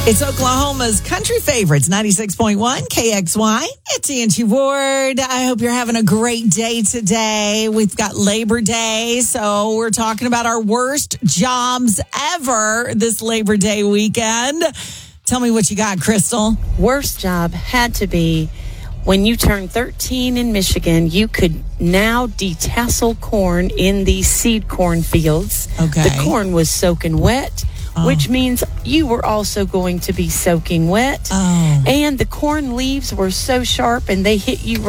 It's Oklahoma's country favorites, 96.1 KXY. It's Angie Ward. I hope you're having a great day today. We've got Labor Day, so we're talking about our worst jobs ever this Labor Day weekend. Tell me what you got, Crystal. Worst job had to be when you turned 13 in Michigan, you could now detassel corn in the seed corn fields. Okay. The corn was soaking wet. Which means you were also going to be soaking wet. And the corn leaves were so sharp and they hit you